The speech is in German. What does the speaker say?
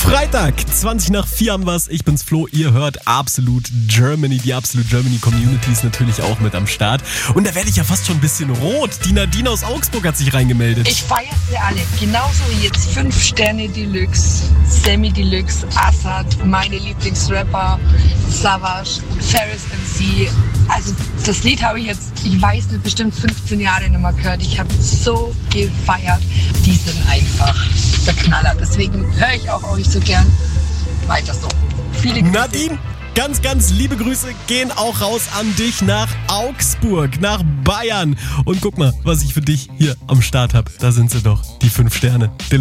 Freitag, 20 nach 4 haben wir's. Ich bin's Flo, ihr hört Absolut Germany. Die Absolut Germany Community ist natürlich auch mit am Start. Und da werde ich ja fast schon ein bisschen rot. Die Nadine aus Augsburg hat sich reingemeldet. Ich feiere sie alle. Genauso wie jetzt 5 Sterne Deluxe, Semi Deluxe, Assad, meine Lieblingsrapper, Savage, Ferris MC. Also das Lied habe ich jetzt, ich weiß nicht, bestimmt 15 Jahre nicht mehr gehört. Ich habe so gefeiert. Die sind einfach der Knaller. Deswegen höre ich auch euch so gern. Weiter so. Viele Grüße. Nadine, ganz, ganz liebe Grüße gehen auch raus an dich nach Augsburg, nach Bayern. Und guck mal, was ich für dich hier am Start habe. Da sind sie doch, die 5 Sterne.